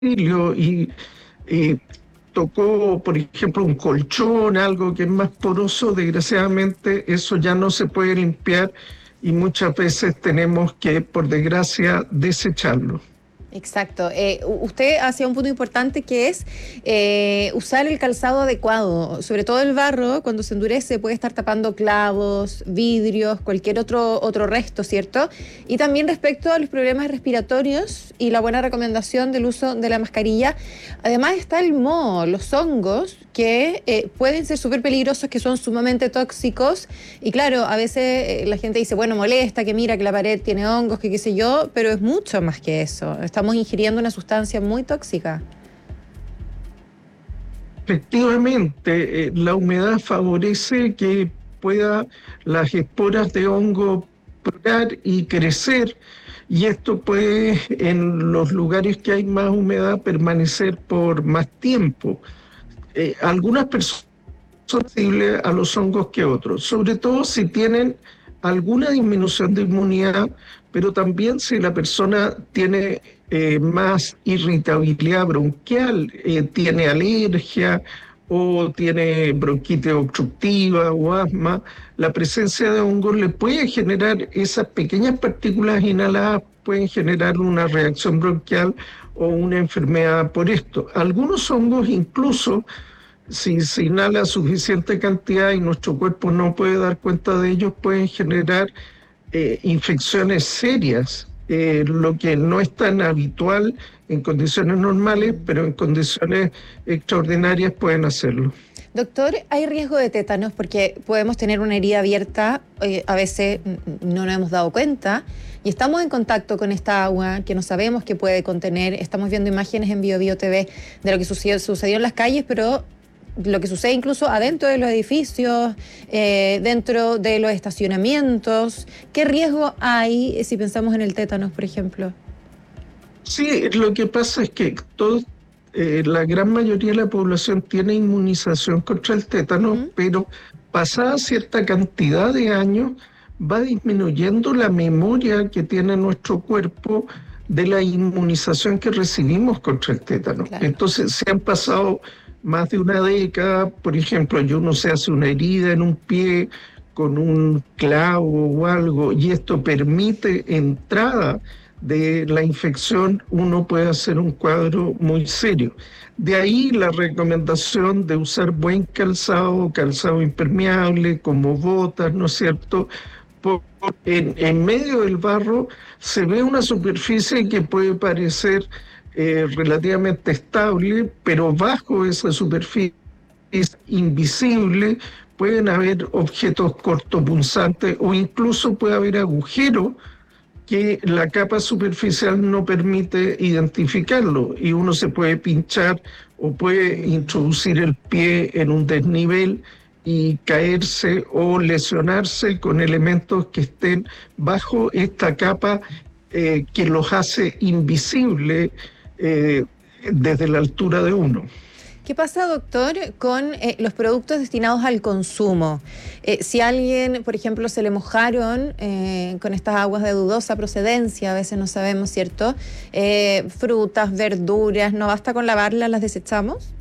y tocó, por ejemplo, un colchón, algo que es más poroso, desgraciadamente eso ya no se puede limpiar y muchas veces tenemos que, por desgracia, desecharlo. Exacto. Usted hacía un punto importante que es usar el calzado adecuado. Sobre todo el barro, cuando se endurece, puede estar tapando clavos, vidrios, cualquier otro resto, ¿cierto? Y también respecto a los problemas respiratorios y la buena recomendación del uso de la mascarilla. Además está el moho, los hongos, que pueden ser súper peligrosos, que son sumamente tóxicos. Y claro, a veces la gente dice, bueno, molesta, que mira que la pared tiene hongos, que qué sé yo, pero es mucho más que eso. Estamos ingiriendo una sustancia muy tóxica. Efectivamente, la humedad favorece que pueda las esporas de hongo propagar y crecer, y esto puede, en los lugares que hay más humedad, permanecer por más tiempo. Algunas personas son sensibles a los hongos que otros, sobre todo si tienen alguna disminución de inmunidad, pero también si la persona tiene más irritabilidad bronquial, tiene alergia o tiene bronquitis obstructiva o asma, la presencia de hongos le puede generar, esas pequeñas partículas inhaladas pueden generar una reacción bronquial o una enfermedad por esto. Algunos hongos incluso, si se inhala suficiente cantidad y nuestro cuerpo no puede dar cuenta de ellos, pueden generar infecciones serias, lo que no es tan habitual en condiciones normales, pero en condiciones extraordinarias pueden hacerlo. Doctor, ¿hay riesgo de tétanos? Porque podemos tener una herida abierta, a veces no nos hemos dado cuenta, y estamos en contacto con esta agua que no sabemos que puede contener. Estamos viendo imágenes en Bio TV de lo que sucedió en las calles, pero lo que sucede incluso adentro de los edificios, dentro de los estacionamientos. ¿Qué riesgo hay si pensamos en el tétanos, por ejemplo? Sí, lo que pasa es que la gran mayoría de la población tiene inmunización contra el tétano, ¿Mm? pero pasada cierta cantidad de años va disminuyendo la memoria que tiene nuestro cuerpo de la inmunización que recibimos contra el tétano. Claro. Entonces, se han pasado más de una década, por ejemplo, y uno se hace una herida en un pie con un clavo o algo, y esto permite entrada de la infección, uno puede hacer un cuadro muy serio. De ahí la recomendación de usar buen calzado, calzado impermeable, como botas, ¿no es cierto? En medio del barro se ve una superficie que puede parecer relativamente estable, pero bajo esa superficie invisible pueden haber objetos cortopunzantes o incluso puede haber agujeros que la capa superficial no permite identificarlo y uno se puede pinchar o puede introducir el pie en un desnivel y caerse o lesionarse con elementos que estén bajo esta capa que los hace invisibles eh, desde la altura de uno. ¿Qué pasa, doctor, con los productos destinados al consumo? Si a alguien, por ejemplo, se le mojaron con estas aguas de dudosa procedencia, a veces no sabemos, ¿cierto? Frutas, verduras, ¿no basta con lavarlas, las desechamos?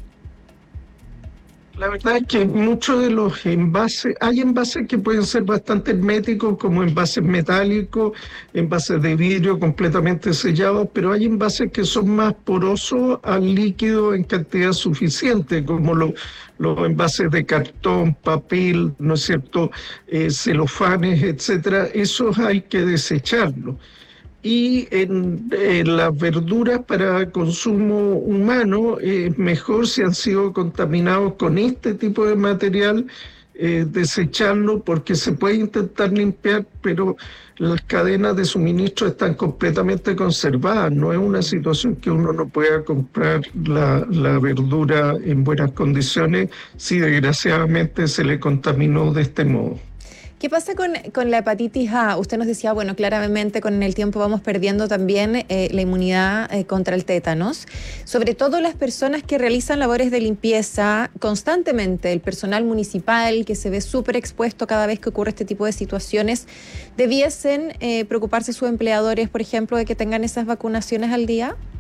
La verdad es que muchos de los envases, hay envases que pueden ser bastante herméticos, como envases metálicos, envases de vidrio completamente sellados, pero hay envases que son más porosos al líquido en cantidad suficiente, como los envases de cartón, papel, ¿no es cierto?, celofanes, etcétera. Esos hay que desecharlos. Y en las verduras para consumo humano es mejor si han sido contaminados con este tipo de material, desecharlo porque se puede intentar limpiar, pero las cadenas de suministro están completamente conservadas. No es una situación que uno no pueda comprar la verdura en buenas condiciones si desgraciadamente se le contaminó de este modo. ¿Qué pasa con la hepatitis A? Usted nos decía, bueno, claramente con el tiempo vamos perdiendo también la inmunidad contra el tétanos. Sobre todo las personas que realizan labores de limpieza constantemente, el personal municipal que se ve súper expuesto cada vez que ocurre este tipo de situaciones, ¿debiesen preocuparse sus empleadores, por ejemplo, de que tengan esas vacunaciones al día?